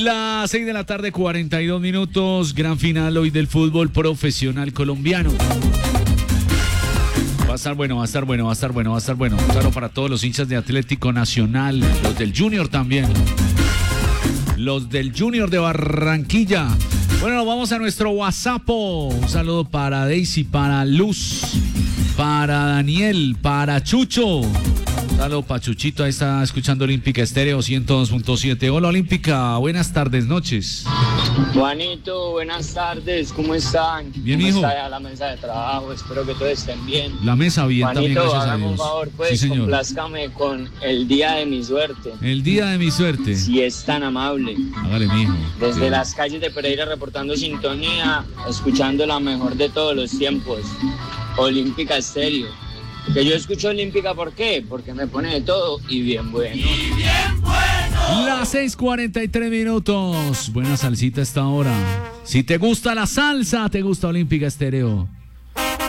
Las 6 de la tarde, 42 minutos. Gran final hoy del fútbol profesional colombiano. Va a estar bueno, va a estar bueno, va a estar bueno, va a estar bueno. Claro, para todos los hinchas de Atlético Nacional, los del Junior también. Los del Junior de Barranquilla. Bueno, nos vamos a nuestro WhatsApp. Un saludo para Daisy, para Luz, para Daniel, para Chucho. Un saludo para Chuchito, ahí está escuchando Olímpica Estéreo 102.7. Hola Olímpica, buenas tardes, noches. Juanito, buenas tardes, ¿cómo están? Bien, ¿Cómo hijo. está ya la mesa de trabajo? Espero que todos estén bien. La mesa bien, Juanito, también, gracias a hágame Dios. un favor, pues, Sí, señor. complázcame con el día de mi suerte. El día de mi suerte. Si es tan amable. Hágale, mijo. Desde Sí. las calles de Pereira reportando sintonía, escuchando la mejor de todos los tiempos, Olímpica Estéreo. Que yo escucho Olímpica, ¿por qué? Porque me pone de todo y bien bueno. Las 6:43 minutos. Buena salsita a esta hora. Si te gusta la salsa, te gusta Olímpica Estéreo.